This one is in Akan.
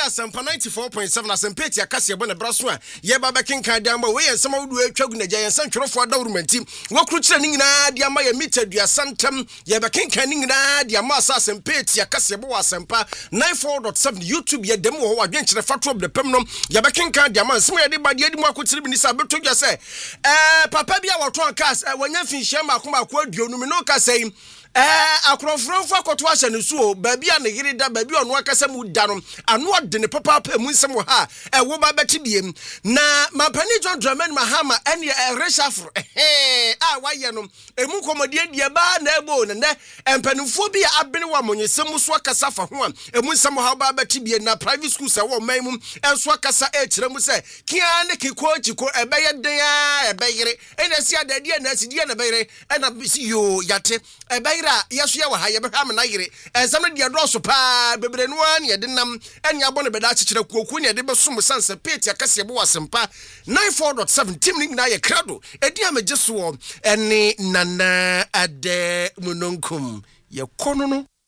Asempa 94.7 Asempa tia kase ebo na braso a ye ba bekenkan de ama we yensem awudu atwagu na gya yensan twrofo adawrumanti wokru kire ni nyina de ama ye mita duasantem ye bekenkan ni nyina de ama Asempa tia kase ebo Asempa 94.7 YouTube ye dem wo adwenkyere fatro de pem no ye bekenkan de ama nsem ye de ba de adi mu akotire bi ni sa beto dwa se papa bi a woto anka wanya finhia makoma aduonu me no ka sei akrofrofo akoto ahye ne so baabi a ne yire da baabi ono akasa mu da no ano ode ne papa mu nsem ha wo ba beti biem na mapani John Dramani Mahama ene reshafro waye no emu komodie die ba na ebo ne empanifo bi abene wa monyesem so akasa fa ho a emu nsem ha ba beti biem na private schools a wo man mu enso akasa kire mu se kia ne kikochiko ebeye den a ebeyire ene sia dadie na asidie na beyire ena yo yate ebeyire yeso ye wa ha ye beham na yire ensam de doso pa bebre no an ye de nam ene abo ne beda akekere kuoku ne de besom sanse peti akase bo Asempa 94.7 team ni na ye krado edi amagye so ene nana ade munonkum ye kono no